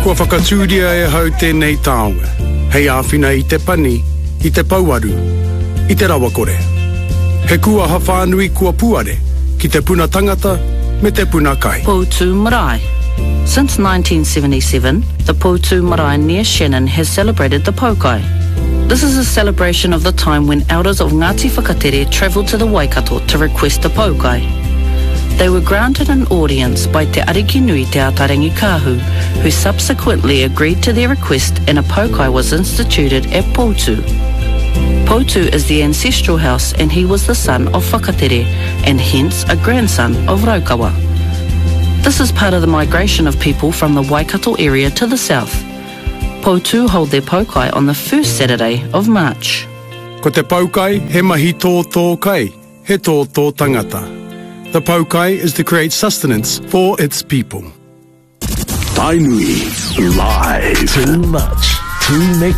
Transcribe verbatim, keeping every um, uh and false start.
Kua whakatūria e hau tēnei taonga. Hei āwhina i te pani, i te pauaru, i te rawakore. He kua hawhanui kua puare, ki te puna tangata, me te puna kai. Poutu Marae. Since nineteen seventy-seven, the Poutu Marae near Shannon has celebrated the Poukai. This is a celebration of the time when elders of Ngāti Whakatere travelled to the Waikato to request a Poukai. They were granted an audience by Te Ariki Nui Te Atarangi Kāhu, who subsequently agreed to their request and a Poukai was instituted at Poutu. Poutu is the ancestral house and he was the son of Whakatere and hence a grandson of Raukawa. This is part of the migration of people from the Waikato area to the south. Poutu hold their Poukai on the first Saturday of March. Ko te Poukai, he mahi tō tō kai, he tō tō tangata. The Poukai is to create sustenance for its people. Tainui, live. Too much, too